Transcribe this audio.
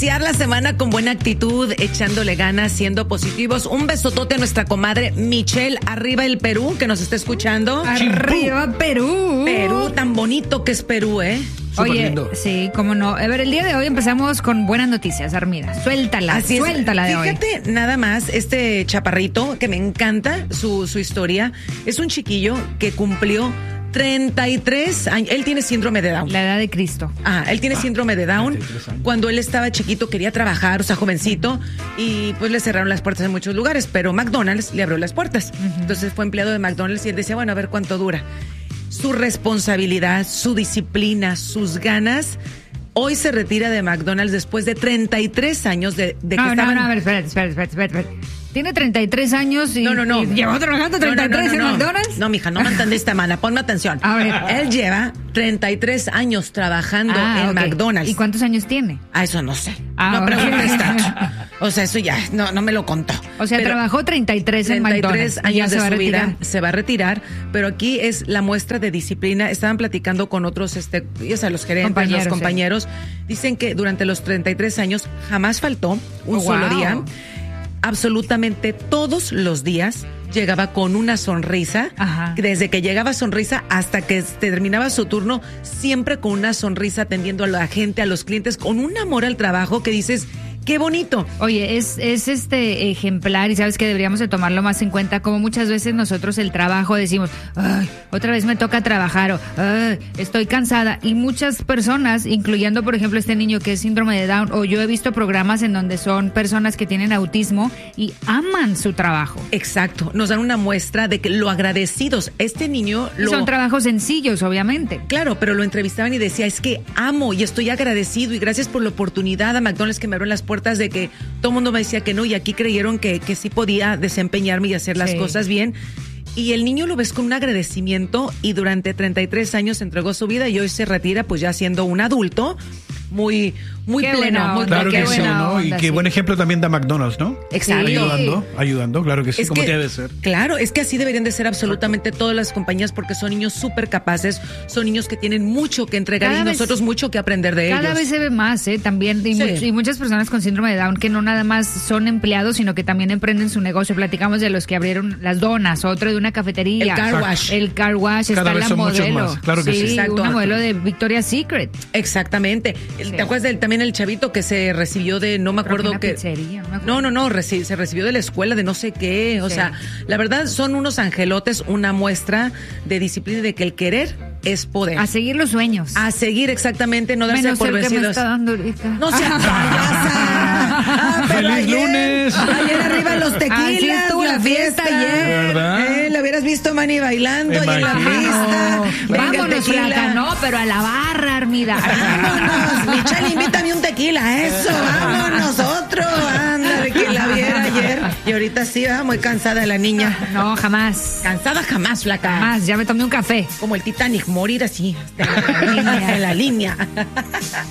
iniciar la semana con buena actitud, echándole ganas, siendo positivos. Un besotote a nuestra comadre Michelle, arriba el Perú, que nos está escuchando. Arriba Perú. Perú, tan bonito que es Perú, ¿eh? Oye, lindo. Sí, cómo no. A ver, el día de hoy empezamos con buenas noticias, Armida. Suéltala de hoy. Fíjate nada más, este chaparrito, que me encanta su historia, es un chiquillo que cumplió 33 años. Él tiene síndrome de Down. La edad de Cristo. Él tiene síndrome de Down. Cuando él estaba chiquito quería trabajar, o sea, jovencito, y pues le cerraron las puertas en muchos lugares, pero McDonald's le abrió las puertas. Entonces fue empleado de McDonald's y él decía, bueno, a ver cuánto dura. Su responsabilidad, su disciplina, sus ganas. Hoy se retira de McDonald's después de 33 años de que estaban... No, a ver, espera. Tiene 33 años y... No. Y llevó trabajando 33 en McDonald's. No, mija, no me entendiste, mana. Ponme atención. A ver. Él lleva 33 años trabajando en McDonald's. ¿Y cuántos años tiene? Eso no sé. No preguntes tanto. O sea, eso ya no me lo contó. O sea, trabajó 33 en McDonald's. 33 años de su vida. Se va a retirar, pero aquí es la muestra de disciplina. Estaban platicando con otros, ya sabes, los gerentes, los compañeros. Dicen que durante los 33 años jamás faltó un solo día. Absolutamente todos los días llegaba con una sonrisa. Ajá. Desde que llegaba sonrisa hasta que terminaba su turno, siempre con una sonrisa, atendiendo a la gente, a los clientes, con un amor al trabajo que dices... ¡Qué bonito! Oye, es ejemplar, y sabes que deberíamos de tomarlo más en cuenta, como muchas veces nosotros el trabajo decimos, ay, otra vez me toca trabajar, o ay, estoy cansada, y muchas personas, incluyendo por ejemplo este niño que es síndrome de Down, o yo he visto programas en donde son personas que tienen autismo y aman su trabajo. Exacto, nos dan una muestra de que lo agradecidos, este niño... Son trabajos sencillos, obviamente. Claro, pero lo entrevistaban y decía, es que amo y estoy agradecido y gracias por la oportunidad a McDonald's que me abrió las puertas de que todo el mundo me decía que no, y aquí creyeron que sí podía desempeñarme y hacer las cosas bien. Y el niño lo ves con un agradecimiento, y durante 33 años entregó su vida y hoy se retira pues ya siendo un adulto muy pleno. Muy claro que sí, ¿no? Y qué buen ejemplo también da McDonald's, ¿no? Exacto. Ayudando, claro que sí, como debe ser. Claro, es que así deberían de ser absolutamente todas las compañías, porque son niños súper capaces, son niños que tienen mucho que entregar y nosotros mucho que aprender de ellos. Cada vez se ve más, también, y muchas personas con síndrome de Down que no nada más son empleados, sino que también emprenden su negocio. Platicamos de los que abrieron las donas, otro de una cafetería. El car wash, cada está la modelo. Más. Claro que sí. Exacto. Una modelo de Victoria's Secret. Exactamente. ¿Te acuerdas también el chavito que se recibió de, no me acuerdo qué? Pizzería, se recibió de la escuela de no sé qué. O sea, la verdad son unos angelotes, una muestra de disciplina, de que el querer es poder. A seguir los sueños. A seguir, exactamente, no darse por vencidos. Que me está dando ahorita. No seas payasa. ¡Feliz lunes! Ayer arriba los tequilas. Así estuvo la fiesta ayer. ¿Verdad? Lo hubieras visto, Manny, bailando ahí en la pista. Vámonos, flaca, no, pero a la barra, Armida. Vámonos, Michelle, invítame un tequila, eso, vámonos, otro. Ándale, que la viera ayer. Y ahorita sí, muy cansada la niña. No, jamás. Cansada jamás, flaca. Jamás, ya me tomé un café. Como el Titanic, morir así, en la línea.